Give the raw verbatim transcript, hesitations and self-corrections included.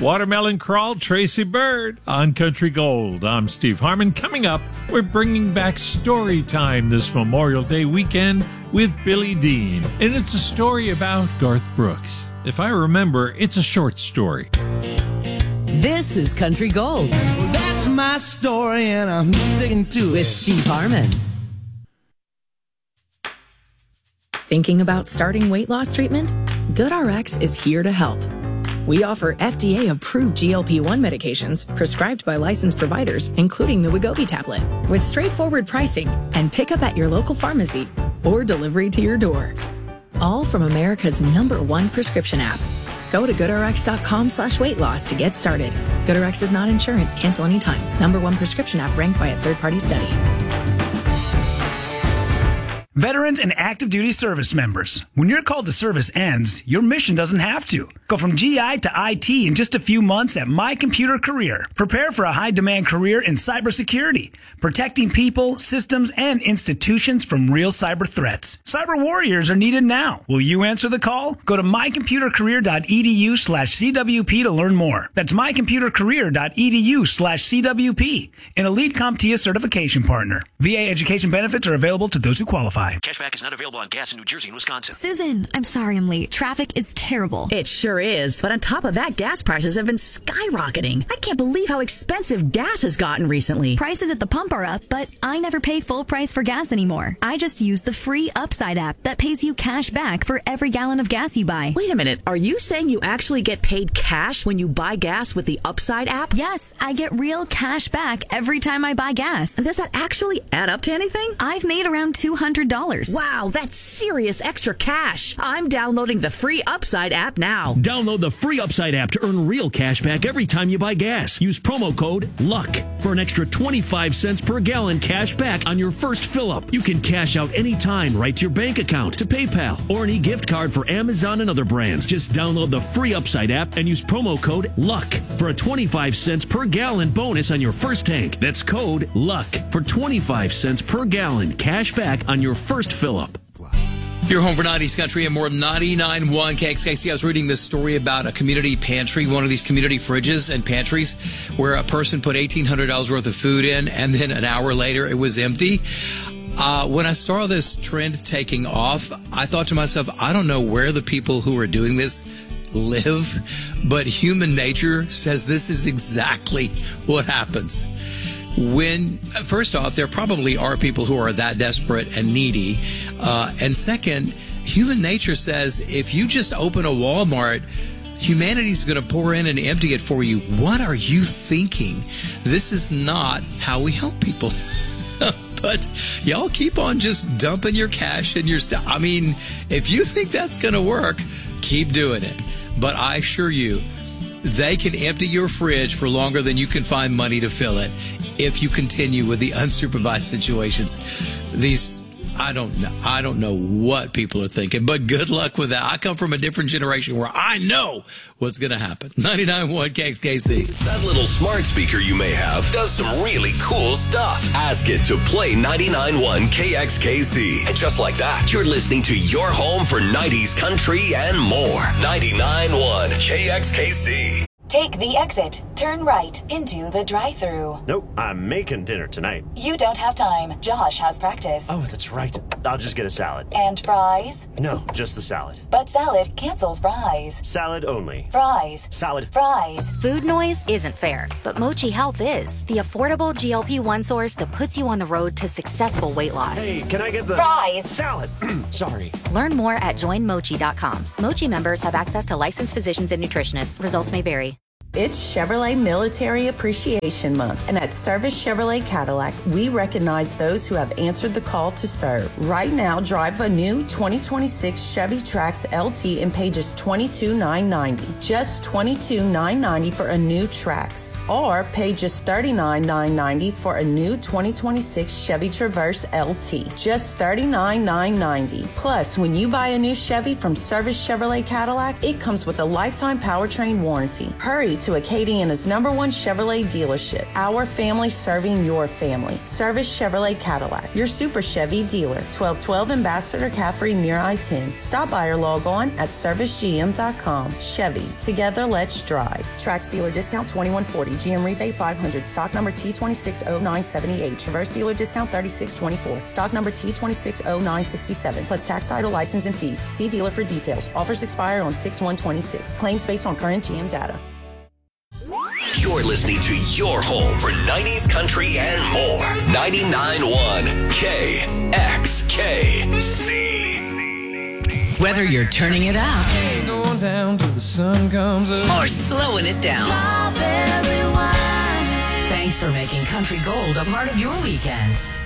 Watermelon Crawl, Tracy Bird on Country Gold. I'm Steve Harmon. Coming up, we're bringing back story time this Memorial Day weekend with Billy Dean. And it's a story about Garth Brooks. If I remember, it's a short story. This is Country Gold. Well, that's my story, and I'm sticking to it. With Steve Harmon. Thinking about starting weight loss treatment? GoodRx is here to help. We offer F D A-approved G L P one medications prescribed by licensed providers, including the Wegovy tablet, with straightforward pricing and pickup at your local pharmacy or delivery to your door. All from America's number one prescription app. Go to GoodRx.com slash weight loss to get started. GoodRx is not insurance. Cancel anytime. Number one prescription app ranked by a third-party study. Veterans and active duty service members. When your call to service ends, your mission doesn't have to. Go from G I to I T in just a few months at My Computer Career. Prepare for a high-demand career in cybersecurity, protecting people, systems, and institutions from real cyber threats. Cyber warriors are needed now. Will you answer the call? Go to mycomputercareer.edu slash CWP to learn more. That's mycomputercareer.edu slash CWP. An Elite CompTIA certification partner. V A education benefits are available to those who qualify. Cashback is not available on gas in New Jersey and Wisconsin. Susan, I'm sorry I'm late. Traffic is terrible. It sure is. But on top of that, gas prices have been skyrocketing. I can't believe how expensive gas has gotten recently. Prices at the pump are up, but I never pay full price for gas anymore. I just use the free Upside app that pays you cash back for every gallon of gas you buy. Wait a minute. Are you saying you actually get paid cash when you buy gas with the Upside app? Yes, I get real cash back every time I buy gas. And does that actually add up to anything? I've made around two hundred dollars. Wow, that's serious extra cash. I'm downloading the free Upside app now. Download the free Upside app to earn real cash back every time you buy gas. Use promo code LUCK for an extra twenty-five cents per gallon cash back on your first fill-up. You can cash out anytime right to your bank account, to PayPal, or any gift card for Amazon and other brands. Just download the free Upside app and use promo code LUCK for a twenty-five cents per gallon bonus on your first tank. That's code LUCK for twenty-five cents per gallon cash back on your first fill-up. You're home for nineties Country and more ninety-nine point one K X K C. I was reading this story about a community pantry, one of these community fridges and pantries, where a person put eighteen hundred dollars worth of food in, and then an hour later it was empty. Uh, when I saw this trend taking off, I thought to myself, I don't know where the people who are doing this live, but human nature says this is exactly what happens. When, first off, there probably are people who are that desperate and needy. Uh, and second, human nature says if you just open a Walmart, humanity's going to pour in and empty it for you. What are you thinking? This is not how we help people. But y'all keep on just dumping your cash and your stuff. I mean, if you think that's going to work, keep doing it. But I assure you, they can empty your fridge for longer than you can find money to fill it if you continue with the unsupervised situations. These, I don't know, I don't know what people are thinking, but good luck with that. I come from a different generation where I know what's going to happen. ninety-nine point one K X K C. That little smart speaker you may have does some really cool stuff. Ask it to play ninety-nine point one K X K C. And just like that, you're listening to your home for nineties country and more. ninety-nine point one K X K C. Take the exit, turn right into the drive-thru. Nope, I'm making dinner tonight. You don't have time. Josh has practice. Oh, that's right. I'll just get a salad. And fries? No, just the salad. But salad cancels fries. Salad only. Fries. Salad. Fries. Food noise isn't fair, but Mochi Health is. The affordable G L P one source that puts you on the road to successful weight loss. Hey, can I get the... Fries. Salad. Sorry. Learn more at join mochi dot com. Mochi members have access to licensed physicians and nutritionists. Results may vary. It's Chevrolet Military Appreciation Month, and at Service Chevrolet Cadillac, we recognize those who have answered the call to serve. Right now, drive a new twenty twenty-six Chevy Trax L T and pay just twenty-two thousand nine hundred ninety dollars. Just twenty-two thousand nine hundred ninety dollars for a new Trax. or pay just thirty-nine thousand nine hundred ninety dollars for a new twenty twenty-six Chevy Traverse L T. Just thirty-nine thousand nine hundred ninety dollars. Plus, when you buy a new Chevy from Service Chevrolet Cadillac, it comes with a lifetime powertrain warranty. Hurry to Acadiana's number one Chevrolet dealership. Our family serving your family. Service Chevrolet Cadillac, your Super Chevy dealer. twelve twelve Ambassador Caffrey near I ten. Stop by or log on at service g m dot com. Chevy, together let's drive. Trax dealer discount twenty-one forty. G M rebate five hundred. Stock number T twenty-six oh nine seventy-eight. Traverse dealer discount thirty-six twenty-four. Stock number T twenty-six oh nine sixty-seven. Plus tax, title, license, and fees. See dealer for details. Offers expire on six one twenty-six. Claims based on current G M data. You're listening to your home for nineties country and more. ninety-nine point one K X K C. Whether you're turning it up Going down till the sun comes up. or slowing it down. Thanks for making Country Gold a part of your weekend.